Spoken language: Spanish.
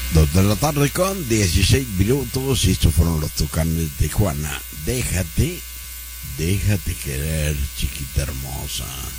2 de la tarde con 16 minutos. Y estos fueron los Tucanes de Tijuana. Déjate querer, chiquita hermosa.